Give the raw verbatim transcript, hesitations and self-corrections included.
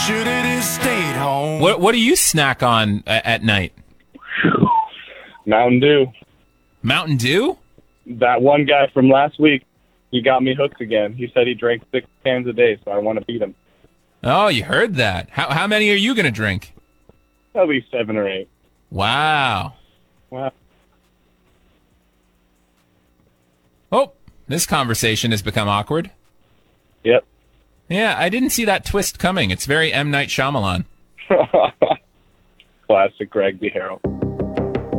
Should it have stayed home? What What do you snack on uh, at night? Mountain Dew. Mountain Dew? That one guy from last week, he got me hooked again. He said he drank six cans a day, so I want to beat him. Oh, you heard that. How How many are you going to drink? At least seven or eight. Wow. Wow. Oh, this conversation has become awkward. Yep. Yeah, I didn't see that twist coming. It's very M. Night Shyamalan. Classic Greg DeHaro.